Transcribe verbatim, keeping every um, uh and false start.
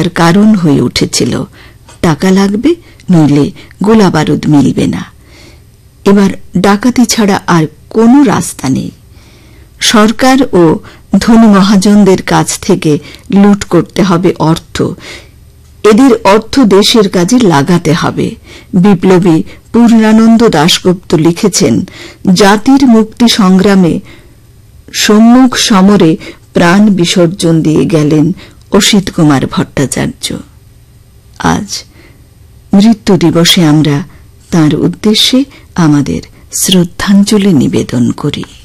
বাঁচার কারণ হয়ে উঠেছিল। টাকা লাগবে, নইলে গোলা বারুদ মিলবে না। এবার ডাকাতি ছাড়া আর কোনো রাস্তা নেই। সরকার ও ধনী মহাজনদের কাছ থেকে লুট করতে হবে অর্থ। এদের অর্থ দেশের কাজে লাগাতে হবে। বিপ্লবী পূর্ণানন্দ দাশগুপ্ত লিখেছেন, জাতির মুক্তি সংগ্রামে সম্মুখ সমরে প্রাণ বিসর্জন দিয়ে গেলেন অসিত কুমার ভট্টাচার্য। আজ মৃত্যু দিবসে আমরা তাঁর উদ্দেশ্যে আমাদের শ্রদ্ধাঞ্জলি নিবেদন করি।